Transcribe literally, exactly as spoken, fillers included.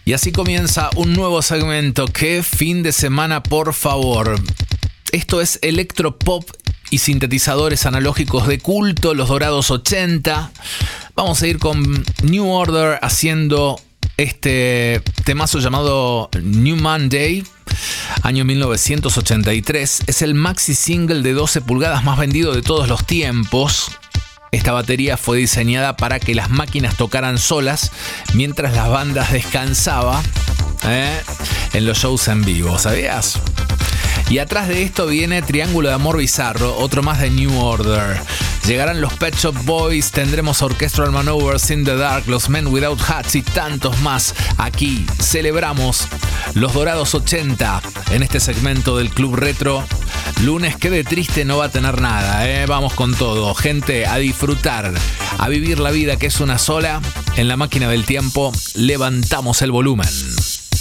Y así comienza un nuevo segmento. ¡Qué fin de semana, por favor! Esto es electropop y sintetizadores analógicos de culto, los dorados ochenta. Vamos a ir con New Order haciendo este temazo llamado New Monday, año mil novecientos ochenta y tres. Es el maxi single de doce pulgadas más vendido de todos los tiempos. Esta batería fue diseñada para que las máquinas tocaran solas mientras las bandas descansaban ¿eh? en los shows en vivo, ¿sabías? Y atrás de esto viene Triángulo de Amor Bizarro, otro más de New Order. Llegarán los Pet Shop Boys, tendremos Orchestral Maneuvers in the Dark, los Men Without Hats y tantos más. Aquí celebramos los dorados ochenta en este segmento del Club Retro. Lunes que de triste no va a tener nada, ¿eh? Vamos con todo. Gente, a disfrutar, a vivir la vida que es una sola. En la máquina del tiempo levantamos el volumen.